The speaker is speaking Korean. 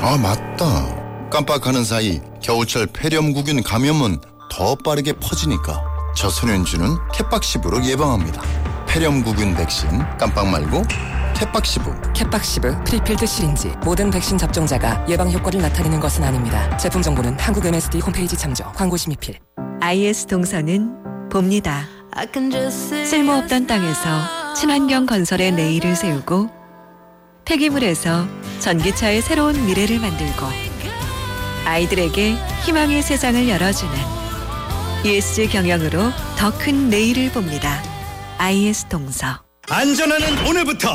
아, 맞다. 깜빡하는 사이 겨우철 폐렴구균 감염은 더 빠르게 퍼지니까 저소년주는 캣박시브로 예방합니다. 폐렴구균 백신 깜빡 말고 캣박시브. 캣박시브 프리필드 시린지 모든 백신 접종자가 예방 효과를 나타내는 것은 아닙니다. 제품 정보는 한국 MSD 홈페이지 참조. 광고 심의필. IS 동서는 봅니다. 쓸모없던 땅에서 친환경 건설의 내일을 세우고 폐기물에서 전기차의 새로운 미래를 만들고 아이들에게 희망의 세상을 열어주는 ESG 경영으로 더 큰 내일을 봅니다. IS 동서. 안전하는 오늘부터